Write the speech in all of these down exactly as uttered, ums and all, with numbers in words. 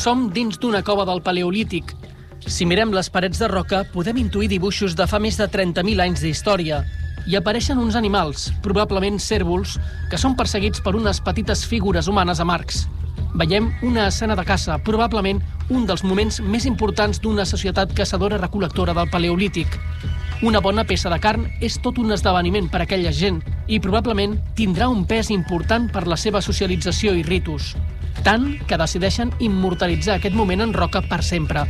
Som dins d'una cova del Paleolític. Si mirem les parets de roca, podem intuir dibuixos de fa més de trenta mil anys d'història. Hi apareixen uns animals, probablement cérvols, que són perseguits per unes petites figures humanes amb arcs. Veiem una escena de caça, probablement un dels moments més importants d'una societat caçadora-recol·lectora del Paleolític. Una bona peça de carn és tot un esdeveniment per a aquella gent i probablement tindrà un pes important per la seva socialització i ritus. Tant que decideixen immortalitzar aquest moment en roca per sempre.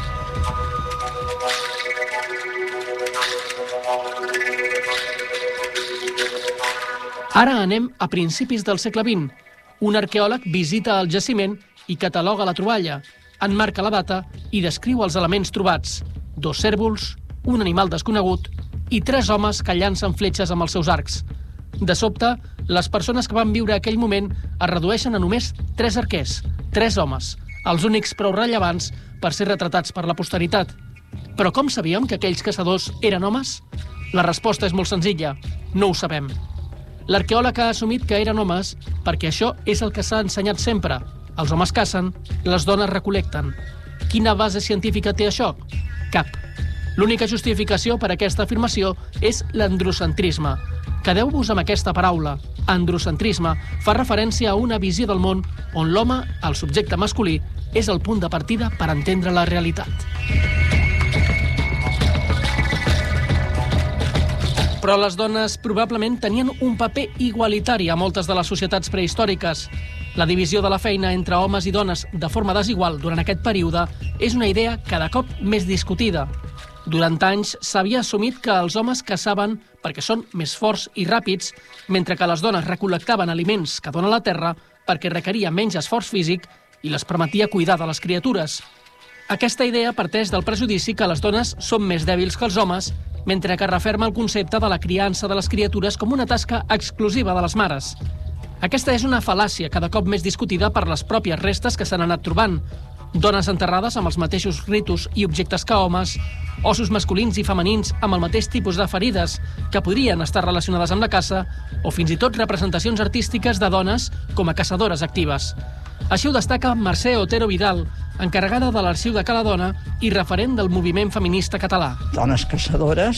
Ara anem a principis del segle vint. Un arqueòleg visita el jaciment i cataloga la troballa, enmarca la data i descriu els elements trobats. Dos cérvols, un animal desconegut i tres homes que llancen fletxes amb els seus arcs. De sobte, les persones que van viure aquell moment es redueixen a només tres arquers, tres homes, els únics prou rellevants per ser retratats per la posteritat. Però com sabíem que aquells caçadors eren homes? La resposta és molt senzilla, no ho sabem. L'arqueòleg ha assumit que eren homes perquè això és el que s'ha ensenyat sempre. Els homes cacen, les dones recol·lecten. Quina base científica té això? Cap. L'única justificació per a aquesta afirmació és l'androcentrisme. Quedeu-vos amb aquesta paraula. Androcentrisme fa referència a una visió del món on l'home, el subjecte masculí, és el punt de partida per entendre la realitat. Però les dones probablement tenien un paper igualitari a moltes de les societats prehistòriques. La divisió de la feina entre homes i dones de forma desigual durant aquest període és una idea cada cop més discutida. Durant anys s'havia assumit que els homes caçaven perquè són més forts i ràpids, mentre que les dones recol·lectaven aliments que dona la terra perquè requeria menys esforç físic i les permetia cuidar de les criatures. Aquesta idea parteix del prejudici que les dones són més dèbils que els homes, mentre que referma el concepte de la criança de les criatures com una tasca exclusiva de les mares. Aquesta és una fal·làcia cada cop més discutida per les pròpies restes que s'han anat trobant. Dones enterrades amb els mateixos ritus i objectes que homes, ossos masculins i femenins amb el mateix tipus de ferides que podrien estar relacionades amb la caça, o fins i tot representacions artístiques de dones com a caçadores actives. Així ho destaca Mercè Otero Vidal, encarregada de l'Arxiu de Cala Dona i referent del moviment feminista català. Dones caçadores